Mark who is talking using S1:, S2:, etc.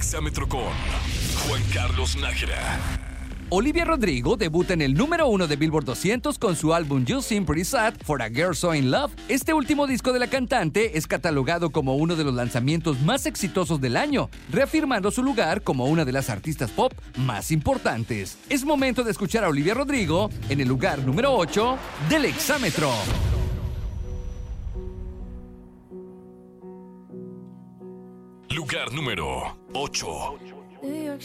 S1: Exámetro con Juan Carlos Nájera.
S2: Olivia Rodrigo debuta en el número 1 de Billboard 200 con su álbum You Seem Pretty Sad for a Girl So In Love. Este último disco de la cantante es catalogado como uno de los lanzamientos más exitosos del año, reafirmando su lugar como una de las artistas pop más importantes. Es momento de escuchar a Olivia Rodrigo en el lugar número 8 del Exámetro.
S1: Lugar número 8.